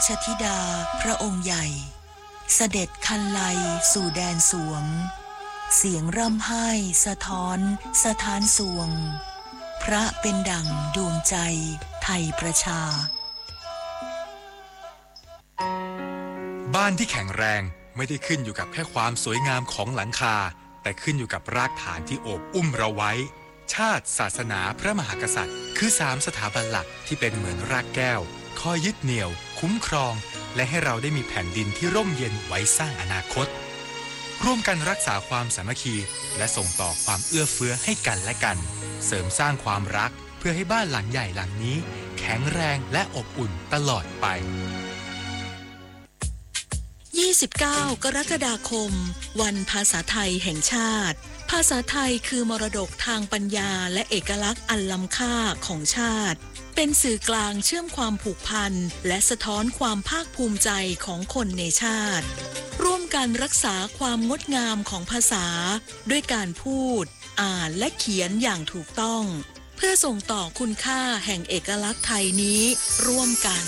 ชธิดาพระองค์ใหญ่เสด็จคันไลสู่แดนสวงเสียงร่ำไห้สะท้อนสถานสวงพระเป็นดั่งดวงใจไทยประชาบ้านที่แข็งแรงไม่ได้ขึ้นอยู่กับแค่ความสวยงามของหลังคาแต่ขึ้นอยู่กับรากฐานที่โอบอุ้มเราไว้ชาติศาสนาพระมหากษัตริย์คือ3สถาบันหลักที่เป็นเหมือนรากแก้วคอยยึดเหนี่ยวคุ้มครองและให้เราได้มีแผ่นดินที่ร่มเย็นไว้สร้างอนาคตร่วมกันรักษาความสามัคคีและส่งต่อความเอื้อเฟื้อให้กันและกันเสริมสร้างความรักเพื่อให้บ้านหลังใหญ่หลังนี้แข็งแรงและอบอุ่นตลอดไป 29 กรกฎาคมวันภาษาไทยแห่งชาติภาษาไทยคือมรดกทางปัญญาและเอกลักษณ์อันล้ำค่าของชาติเป็นสื่อกลางเชื่อมความผูกพันและสะท้อนความภาคภูมิใจของคนในชาติร่วมกันรักษาความงดงามของภาษาด้วยการพูดอ่านและเขียนอย่างถูกต้องเพื่อส่งต่อคุณค่าแห่งเอกลักษณ์ไทยนี้ร่วมกัน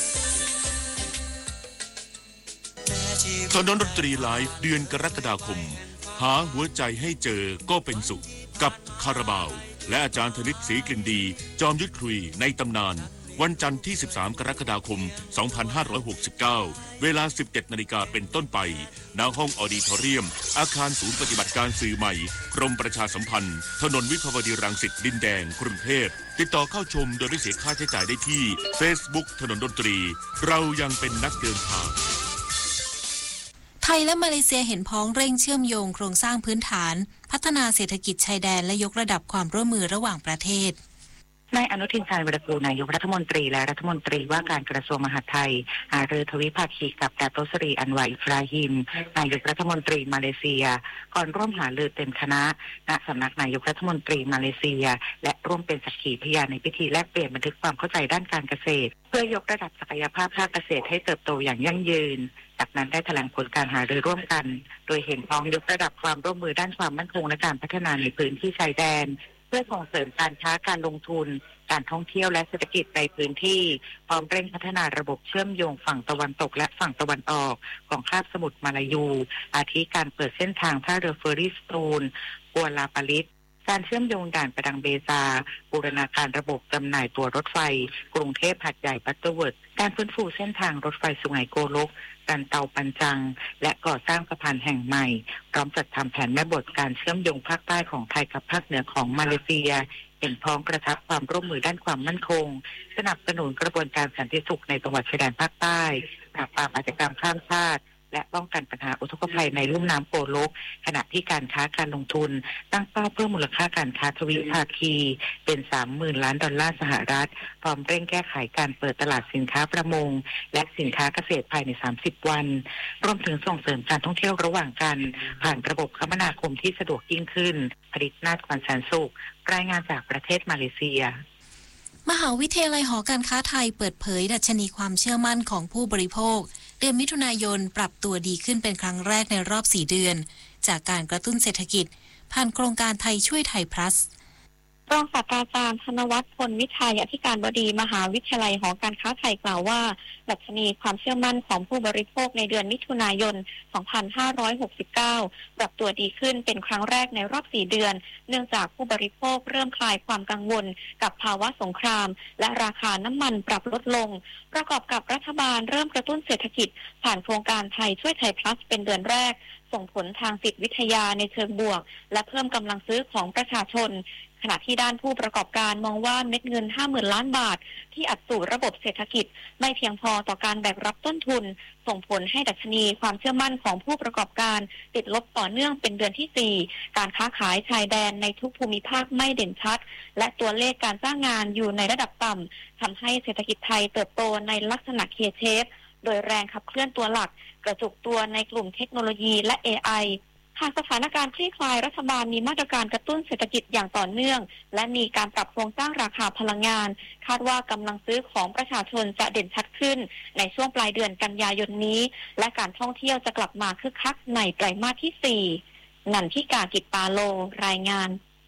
ถนนดนตรีไลฟ์เดือนกรกฎาคมหาหัวใจให้เจอก็เป็นสุขกับคาราบาวและอาจารย์ธนิตศรีกลิ่นดีจอมยุทธคุยในตำนานวันจันทร์ที่13กรกฎาคม2569เวลา 17:00 น.เป็นต้นไปณห้องออดิทอเรียมอาคารศูนย์ปฏิบัติการสื่อใหม่กรมประชาสัมพันธ์ถนนวิภาวดีรังสิตดินแดงกรุงเทพติดต่อเข้าชมโดยไม่เสียค่าใช้จ่ายได้ที่ Facebook ถนนดนตรีเรายังเป็นนักเดินทางไทยและมาเลเซียเห็นพ้องเร่งเชื่อมโยงโครงสร้างพื้นฐานพัฒนาเศรษฐกิจชายแดนและยกระดับความร่วมมือระหว่างประเทศนายอนุทินชาญวิรากูลนายกรัฐมนตรีและรัฐมนตรีว่าการกระทรวงมหาดไทยหารือทวิภาคีกับดาโตสรีอันวาอิบราฮิมนายกรัฐมนตรีมาเลเซียก่อนร่วมหารือเต็มคณะณสำนักนายกรัฐมนตรีมาเลเซียและร่วมเป็นสักขีพยานในพิธีแลกเปลี่ยนบันทึกความเข้าใจด้านการเกษตรเพื่อยกระดับศักยภาพภาคเกษตรให้เติบโตอย่างยั่งยืนจากนั้นได้แถลงผลการหารือร่วมกันโดยเห็นพ้องยกระดับความร่วมมือด้านความมั่นคงและการพัฒนาในพื้นที่ชายแดนเพื่อส่งเสริมการค้าการลงทุนการท่องเที่ยวและเศรษฐกิจในพื้นที่พร้อมเร่งพัฒนาระบบเชื่อมโยงฝั่งตะวันตกและฝั่งตะวันออกของคาบสมุทรมาลายูอาทิการเปิดเส้นทางท่าเรือเฟอร์รี่สตูลกัวลาปาลิสการเชื่อมโยงด่านประดังเบซาบูรณาการระบบจำหน่ายตั๋วรถไฟกรุงเทพหาดใหญ่บัตเตอร์เวิร์ดการฟื้นฟูเส้นทางรถไฟสุไหงโกลกการเตาปันจังและก่อสร้างสะพานแห่งใหม่พร้อมจัดทำแผนแม่บทการเชื่อมโยงภาคใต้ของไทยกับภาคเหนือของมาเลเซียเห็นพ้องกระชับความร่วมมือด้านความมั่นคงสนับสนุนกระบวนการสันติสุขในจังหวัดชายแดนภาคใต้ปราบปรามอาชญากรรมข้ามชาติและป้องกันปัญหาอุทกภัยในลุ่มน้ำโกลกขณะที่การค้าการลงทุนตั้งเป้าเพิ่มมูลค่าการค้าทวิภาคีเป็น 30,000 ล้านดอลลาร์สหรัฐพร้อมเร่งแก้ไขการเปิดตลาดสินค้าประมงและสินค้าเกษตรภายใน30 วันรวมถึงส่งเสริมการท่องเที่ยวระหว่างกันผ่านระบบคมนาคมที่สะดวกยิ่งขึ้นผลิตนาฏขวัญแสนสุขรายงานจากประเทศมาเลเซียมหาวิทยาลัยหอการค้าไทยเปิดเผยดัชนีความเชื่อมั่นของผู้บริโภคเดือนมิถุนายนปรับตัวดีขึ้นเป็นครั้งแรกในรอบ4 เดือนจากการกระตุ้นเศรษฐกิจผ่านโครงการไทยช่วยไทยพลัสรองศาสตราจารย์ธนวัฒน์พลวิชัยอธิการบดีมหาวิทยาลัยหอการค้าไทยกล่าวว่าดัชนีความเชื่อมั่นของผู้บริโภคในเดือนมิถุนายน 2569 ปรับตัวดีขึ้นเป็นครั้งแรกในรอบ 4 เดือนเนื่องจากผู้บริโภคเริ่มคลายความกังวลกับภาวะสงครามและราคาน้ำมันปรับลดลงประกอบกับรัฐบาลเริ่มกระตุ้นเศรษฐกิจผ่านโครงการไทยช่วยไทยพลัสเป็นเดือนแรกส่งผลทางจิตวิทยาในเชิงบวกและเพิ่มกำลังซื้อของประชาชนขณะที่ด้านผู้ประกอบการมองว่าเม็ดเงิน 50,000 ล้านบาทที่อัดสู่ระบบเศรษฐกิจไม่เพียงพอต่อการแบกรับต้นทุนส่งผลให้ดัชนีความเชื่อมั่นของผู้ประกอบการติดลบต่อเนื่องเป็นเดือนที่ 4การค้าขายชายแดนในทุกภูมิภาคไม่เด่นชัดและตัวเลขการจ้างงานอยู่ในระดับต่ำทำให้เศรษฐกิจไทยเติบโตในลักษณะ K-shape โดยแรงขับเคลื่อนตัวหลักกระจุกตัวในกลุ่มเทคโนโลยีและ AIหากสถานการณ์คลี่คลายรัฐบาลมีมาตรการกระตุ้นเศรษฐกิจอย่างต่อเนื่องและมีการปรับโครงสร้างราคาพลังงานคาดว่ากำลังซื้อของประชาชนจะเด่นชัดขึ้นในช่วงปลายเดือนกันยายนนี้และการท่องเที่ยวจะกลับมาคึกคักในไตรมาสที่ 4 นันทิกา กิจปาโลรายงาน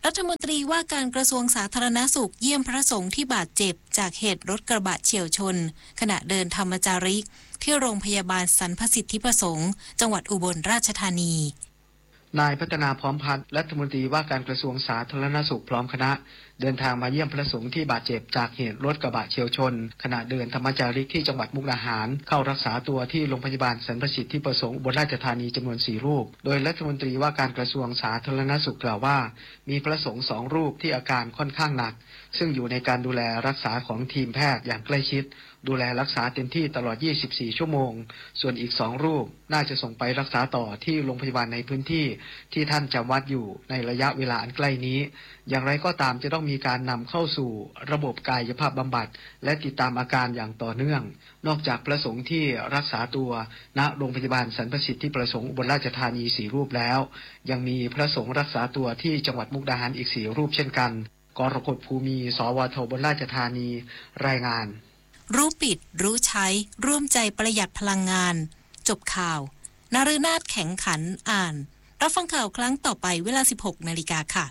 รัฐมนตรีว่าการกระทรวงสาธารณสุขเยี่ยมพระสงฆ์ที่บาดเจ็บจากเหตุรถกระบะเฉี่ยวชนขณะเดินธรรมจาริกที่โรงพยาบาลสรรพสิทธิประสงค์จังหวัดอุบลราชธานีนายพัฒนาพร้อมพัฒน์รัฐมนตรีว่าการกระทรวงสาธารณสุขพร้อมคณะเดินทางมาเยี่ยมพระสงฆ์ที่บาดเจ็บจากเหตุรถกระบะเฉี่ยวชนขณะเดินธรรมจาริกที่จังหวัดมุกดาหารเข้ารักษาตัวที่โรงพยาบาลสรรพสิทธิประสงค์อุบลราชธานีจำนวน4รูปโดยรัฐมนตรีว่าการกระทรวงสาธารณสุขกล่าวว่ามีพระสงฆ์2รูปที่อาการค่อนข้างหนักซึ่งอยู่ในการดูแลรักษาของทีมแพทย์อย่างใกล้ชิดดูแลรักษาเต็มที่ตลอด24ชั่วโมงส่วนอีก2รูปน่าจะส่งไปรักษาต่อที่โรงพยาบาลในพื้นที่ที่ท่านจำวัดอยู่ในระยะเวลาอันใกล้นี้อย่างไรก็ตามจะต้องมีการนำเข้าสู่ระบบกายภาพบำบัดและติดตามอาการอย่างต่อเนื่องนอกจากพระสงฆ์ที่รักษาตัวณโรงพยาบาลสรรพสิทธิประสงค์อุบลราชธานี4รูปแล้วยังมีพระสงฆ์รักษาตัวที่จังหวัดมุกดาหารอีก4รูปเช่นกันกรกฎภูมิสวทอุบลราชธานีรายงานรู้ปิดรู้ใช้ร่วมใจประหยัดพลังงานจบข่าวนฤนาถแข็งขันอ่านรับฟังข่าวครั้งต่อไปเวลา 16 นาฬิกาค่ะ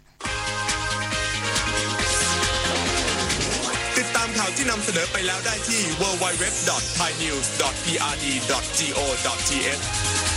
ติดตามข่าวที่นำเสนอไปแล้วได้ที่ www.thainews.prd.go.th